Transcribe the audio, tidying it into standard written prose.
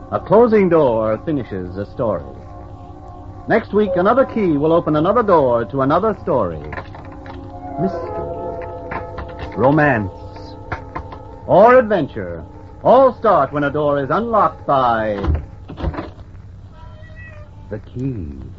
A closing door finishes a story. Next week, another key will open another door to another story. Mystery, romance, or adventure all start when a door is unlocked by the key.